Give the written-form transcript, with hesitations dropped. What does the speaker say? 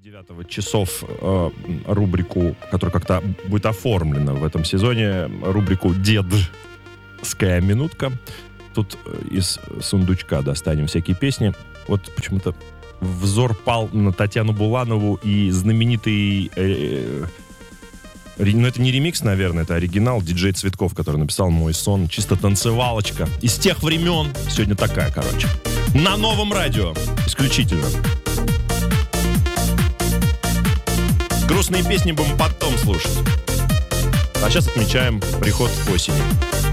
9 часов рубрику, которая как-то будет оформлена в этом сезоне, рубрику «Дедская минутка». Тут из сундучка достанем всякие песни. Вот почему-то взор пал на Татьяну Буланову и знаменитый... Ну, это не ремикс, наверное, это оригинал. Диджей Цветков, который написал «Мой сон». Чисто танцевалочка. Из тех времен. Сегодня такая, короче. На новом радио. Исключительно. Грустные песни будем потом слушать. А сейчас отмечаем приход осени.